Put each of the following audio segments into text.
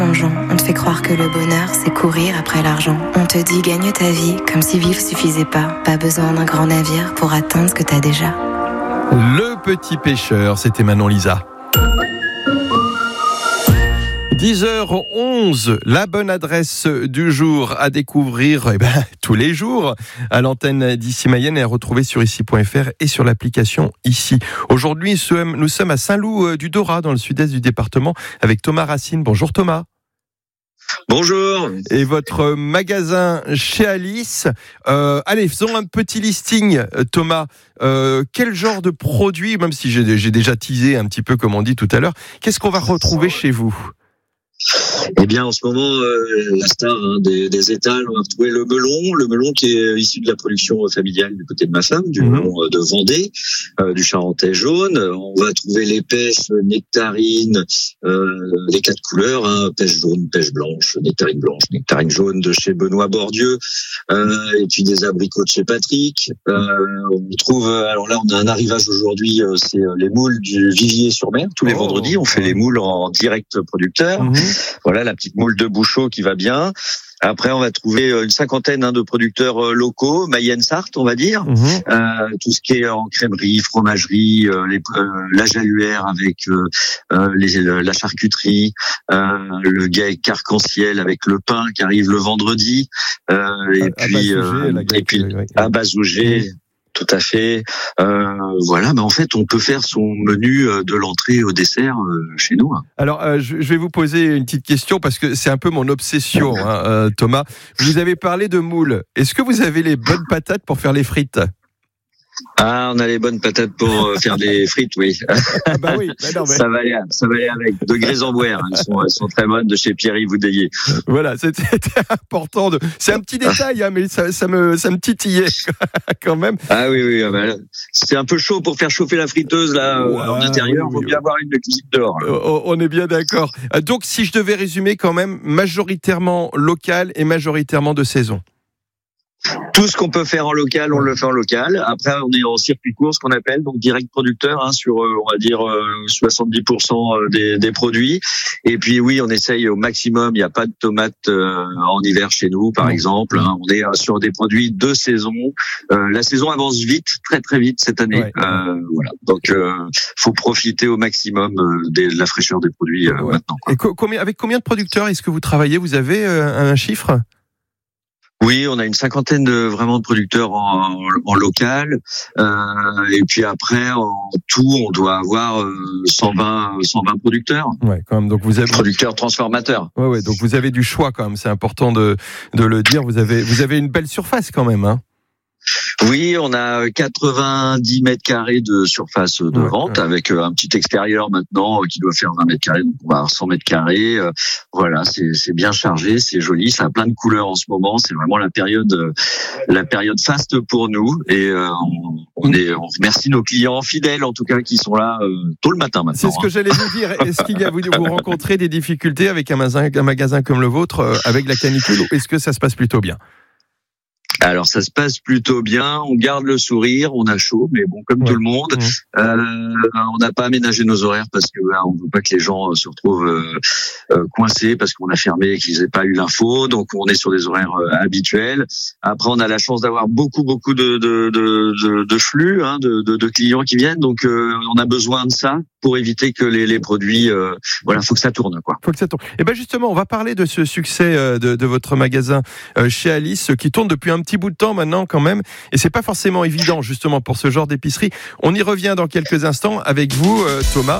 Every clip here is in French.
On te fait croire que le bonheur, c'est courir après l'argent. On te dit gagne ta vie comme si vivre suffisait pas. Pas besoin d'un grand navire pour atteindre ce que t'as déjà. Le petit pêcheur, c'était Manon Lisa. 10h11, la bonne adresse du jour à découvrir tous les jours à l'antenne d'Ici Mayenne et à retrouver sur ici.fr et sur l'application Ici. Aujourd'hui, nous sommes à Saint-Loup-du-Dorat dans le sud-est du département avec Thomas Racine. Bonjour Thomas. Bonjour. Et votre magasin chez Alice. Allez, faisons un petit listing, Thomas. Quel genre de produits, même si j'ai déjà teasé un petit peu comme on dit tout à l'heure, qu'est-ce qu'on va retrouver chez vous ? Eh bien, en ce moment, la star des étals, on va retrouver le melon qui est issu de la production familiale du côté de ma femme, du melon de Vendée, du Charentais jaune. On va trouver les pêches nectarines, les 4 couleurs, pêche jaune, pêche blanche, nectarine jaune de chez Benoît Bordieu, et puis des abricots de chez Patrick. On trouve, alors là, on a un arrivage aujourd'hui, c'est les moules du Vivier-sur-Mer. Tous les vendredis, on fait les moules en direct producteur. Voilà la petite moule de Bouchot qui va bien. Après, on va trouver une cinquantaine de producteurs locaux, Mayenne-Sarthe, on va dire. Tout ce qui est en crèmerie, fromagerie, la jaluère avec la charcuterie, le GAEC arc-en-ciel avec le pain qui arrive le vendredi, et puis à Bazouger. Tout à fait. Voilà, en fait, on peut faire son menu de l'entrée au dessert chez nous. Alors, je vais vous poser une petite question parce que c'est un peu mon obsession, Thomas. Vous avez parlé de moules. Est-ce que vous avez les bonnes patates pour faire les frites ? On a les bonnes patates pour faire des frites, oui. Oui. Non, mais... Ça va aller avec de Grésambouère. Elles sont très bonnes de chez Pierre-Yves Voudeillé. Voilà, c'était important. C'est un petit détail, mais ça me titillait quand même. Ah oui. C'est un peu chaud pour faire chauffer la friteuse là en intérieur. Il faut bien avoir une de cuisine dehors. On est bien d'accord. Donc, si je devais résumer quand même, majoritairement local et majoritairement de saison. Tout ce qu'on peut faire en local, on le fait en local. Après, on est en circuit court, ce qu'on appelle, donc direct producteur, sur, on va dire, 70% des produits. Et puis, oui, on essaye au maximum. Il n'y a pas de tomates en hiver chez nous, par exemple. On est sur des produits de saison. La saison avance vite, très très vite cette année. Voilà. Donc, faut profiter au maximum de la fraîcheur des produits maintenant. Et avec combien de producteurs est-ce que vous travaillez ? Vous avez un chiffre ? Oui, on a une cinquantaine de producteurs en local, et puis après en tout on doit avoir 120 producteurs. Ouais, quand même. Donc vous avez producteurs transformateurs. Ouais. Donc vous avez du choix quand même. C'est important de le dire. Vous avez une belle surface quand même, hein. Oui, on a 90 mètres carrés de surface de vente avec un petit extérieur maintenant qui doit faire 20 mètres carrés, donc on va avoir 100 mètres carrés. Voilà, c'est bien chargé, c'est joli, ça a plein de couleurs en ce moment. C'est vraiment la période faste pour nous et on remercie nos clients fidèles en tout cas qui sont là tôt le matin maintenant. C'est ce que j'allais vous dire. Est-ce qu'il y a vous rencontrez des difficultés avec un magasin comme le vôtre avec la canicule ou est-ce que ça se passe plutôt bien ? Alors ça se passe plutôt bien, on garde le sourire, on a chaud, mais bon comme tout le monde, on n'a pas aménagé nos horaires parce que on veut pas que les gens se retrouvent coincés parce qu'on a fermé et qu'ils n'aient pas eu l'info, donc on est sur des horaires habituels. Après on a la chance d'avoir beaucoup de flux, de clients qui viennent, donc on a besoin de ça pour éviter que les produits, faut que ça tourne quoi. Faut que ça tourne. Et ben justement, on va parler de ce succès de votre magasin chez Alice qui tourne depuis un petit bout de temps maintenant quand même, et c'est pas forcément évident justement pour ce genre d'épicerie. On y revient dans quelques instants avec vous, Thomas,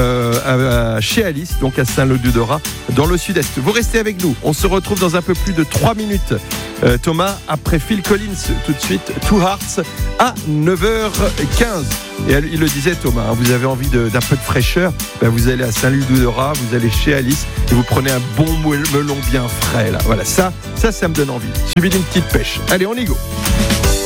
chez Alice, donc à Saint-Lô-du-Dorat, dans le sud-est. Vous restez avec nous. On se retrouve dans un peu plus de 3 minutes. Thomas, après Phil Collins, tout de suite, Two Hearts à 9h15. Et il le disait Thomas, vous avez envie d'un peu de fraîcheur, vous allez à Saint-Lô-du-Dorat, vous allez chez Alice et vous prenez un bon melon bien frais là. Voilà, ça me donne envie. Suivi d'une petite pêche. Allez, on y go.